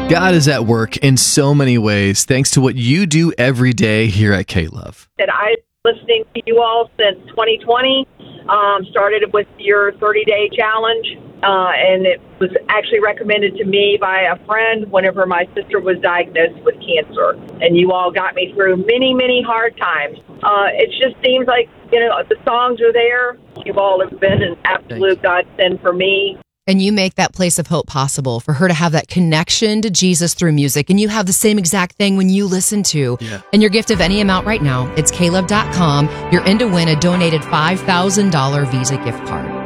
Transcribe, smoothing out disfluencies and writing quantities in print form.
God is at work in so many ways, thanks to what you do every day here at K-Love. That I've been listening to you all since 2020. Started with your 30-day challenge, and it was actually recommended to me by a friend whenever my sister was diagnosed with cancer. And you all got me through many, many hard times. It just seems like, the songs are there. You all have been an absolute godsend for me. And you make that place of hope possible for her to have that connection to Jesus through music. And you have the same exact thing when you listen to. Yeah. And your gift of any amount right now, it's klove.com. You're in to win a donated $5,000 Visa gift card.